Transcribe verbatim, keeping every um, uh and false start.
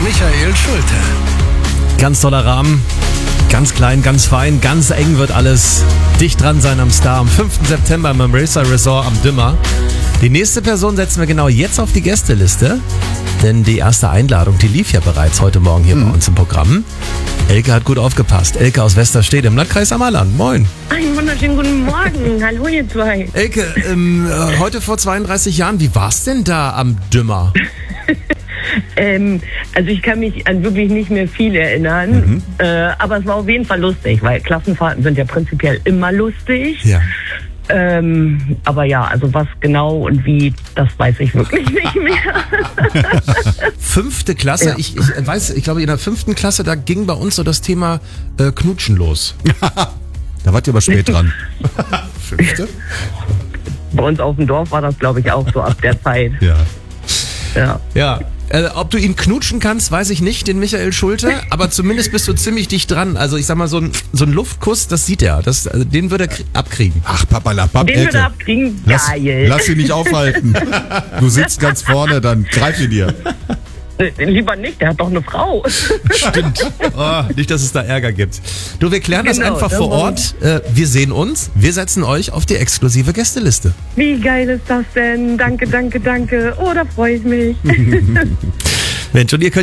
Michael Schulte. Ganz toller Rahmen, ganz klein, ganz fein, ganz eng wird alles. Dicht dran sein am Star am fünften September im Marisa Resort am Dümmer. Die nächste Person setzen wir genau jetzt auf die Gästeliste, denn die erste Einladung, die lief ja bereits heute Morgen hier mhm. bei uns im Programm. Elke hat gut aufgepasst. Elke aus Westerstede im Landkreis Ammerland. Moin. Einen wunderschönen guten Morgen. Hallo ihr zwei. Elke, ähm, äh, heute vor zweiunddreißig Jahren, wie war's denn da am Dümmer? ähm, also ich kann mich an wirklich nicht mehr viel erinnern, mhm. äh, aber es war auf jeden Fall lustig, weil Klassenfahrten sind ja prinzipiell immer lustig. Ja. Ähm, aber ja, also was genau und wie, das weiß ich wirklich nicht mehr. Fünfte Klasse, Ja. ich, ich weiß, ich glaube in der fünften Klasse, da ging bei uns so das Thema äh, Knutschen los. Da wart ihr aber spät dran. Fünfte? Bei uns auf dem Dorf war das, glaube ich, auch so ab der Zeit. Ja. Ja. Ja. Äh, ob du ihn knutschen kannst, weiß ich nicht, den Michael Schulte, aber zumindest bist du ziemlich dicht dran. Also ich sag mal, so ein, so ein Luftkuss, das sieht er. Das, also den würde er krie- abkriegen. Ach, Papalapap, Den wir Elke. da abkriegen, Lass, geil. lass ihn nicht aufhalten. Du sitzt ganz vorne, dann greif ihn dir. Äh, Lieber nicht, der hat doch eine Frau. Stimmt. Oh, nicht, dass es da Ärger gibt. Du, wir klären das Genau, einfach das vor war- Ort. Äh, wir sehen uns. Wir setzen euch auf die exklusive Gästeliste. Wie geil ist das denn? Danke, danke, danke. Oh, da freue ich mich. Mensch, und ihr könnt